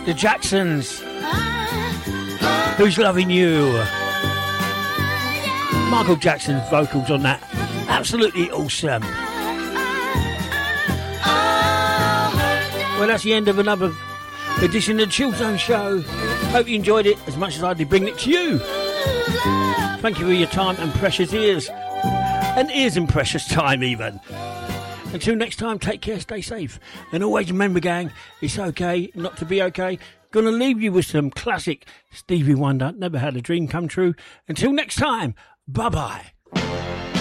The Jacksons. Who's Loving You? Michael Jackson's vocals on that. Absolutely awesome. Well, that's the end of another edition of the Chill Zone Show. Hope you enjoyed it as much as I did bring it to you. Thank you for your time and precious ears. And ears in precious time even. Until next time, take care, stay safe. And always remember, gang, it's okay not to be okay. Gonna leave you with some classic Stevie Wonder, Never Had a Dream Come True. Until next time, bye-bye.